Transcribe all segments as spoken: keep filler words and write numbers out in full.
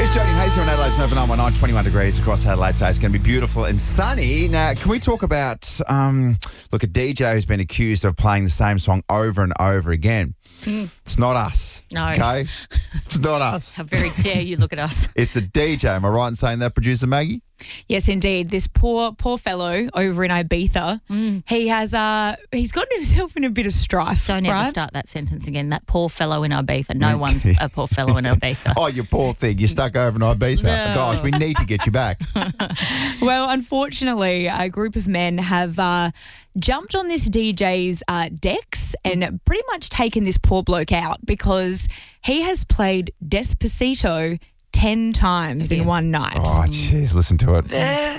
It's Jody Hayes here in Adelaide's Nova nine one nine, twenty-one degrees across Adelaide, so it's going to be beautiful and sunny. Now, can we talk about, um, look, a D J who's been accused of playing the same song over and over again. Mm. It's not us. No. Okay? It's not us. How very dare you look at us. It's a D J. Am I right in saying that, producer Maggie? Yes, indeed. This poor, poor fellow over in Ibiza, mm. he has, uh, he's gotten himself in a bit of strife. Don't right? ever start that sentence again. That poor fellow in Ibiza. No one's a poor fellow in Ibiza. Oh, you poor thing. You're stuck over in Ibiza. No. Gosh, we need to get you back. Well, unfortunately, a group of men have uh, jumped on this D J's uh, decks and pretty much taken this poor bloke out because he has played Despacito ten times in one night. Oh, jeez, listen to it.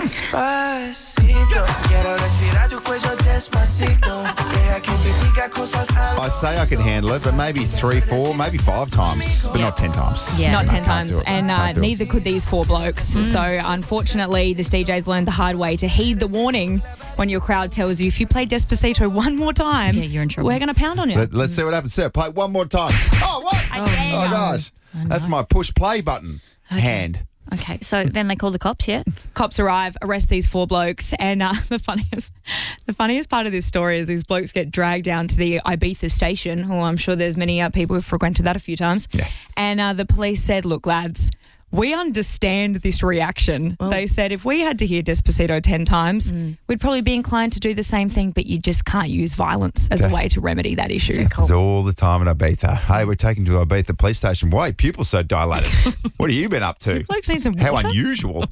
I say I can handle it, but maybe three, four, maybe five times, but not ten times. Yeah, not No, ten can't do times. it. And uh, Can't do it. neither could these four blokes. Mm. So, unfortunately, this D J's learned the hard way to heed the warning when your crowd tells you if you play Despacito one more time, Yeah, you're in trouble. we're going to pound on you. Let, let's see what happens. Sir, play it one more time. Oh, what? I Oh, dare you. gosh. That's my push play button. Hand. Okay, so then they call the cops, yeah? Cops arrive, arrest these four blokes, and uh, the funniest, the funniest part of this story is these blokes get dragged down to the Ibiza station. Well, I'm sure there's many uh, people who've frequented that a few times. Yeah. And uh, the police said, "Look, lads, we understand this reaction." Well- They said if we had to hear Despacito ten times, Mm. we'd probably be inclined to do the same thing, but you just can't use violence as Okay. a way to remedy that issue. It's all the time in Ibiza. Hey, we're taken to Ibiza police station. Why are your pupils so dilated? What have you been up to? Blokes need some How water. unusual.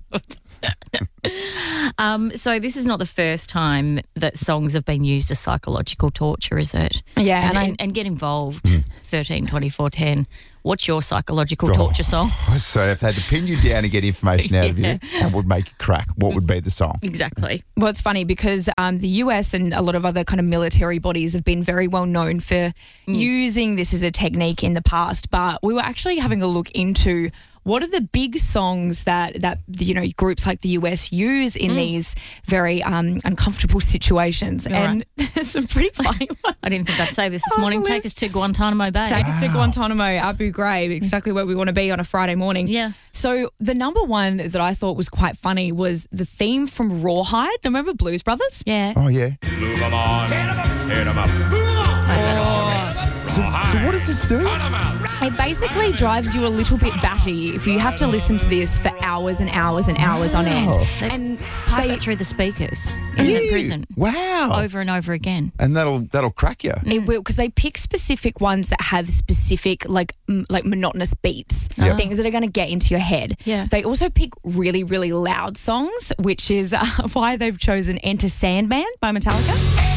Um, so this is not the first time that songs have been used as psychological torture, is it? Yeah, And, and I- and, and get involved, thirteen twenty-four ten. What's your psychological torture song? So if they had to pin you down and get information out of Yeah. you, and would make you crack, what would be the song? Exactly. Well, it's funny because um, the U S and a lot of other kind of military bodies have been very well known for using this as a technique in the past. But we were actually having a look into what are the big songs that, that you know, groups like the U S use in these very um, uncomfortable situations. All and there's some pretty funny ones. I didn't think I'd say this this On the morning. Take us list. to Guantanamo Bay. Take us to Guantanamo, Abu Ghraib, exactly where we want to be on a Friday morning. Yeah. So the number one that I thought was quite funny was the theme from Rawhide. Remember Blues Brothers? Yeah. Oh, yeah. Move 'em on, hit 'em up, hit 'em up. Oh, that'll do it. So, so what does this do? It basically drives you a little bit batty if you have to listen to this for hours and hours and hours on end. Wow. And Pipe they, it through the speakers in the Ew. prison Wow. over and over again. And that'll that'll crack you. it will, because they pick specific ones that have specific like m- like monotonous beats, Yeah. things that are going to get into your head. Yeah. They also pick really really loud songs, which is uh, why they've chosen "Enter Sandman" by Metallica.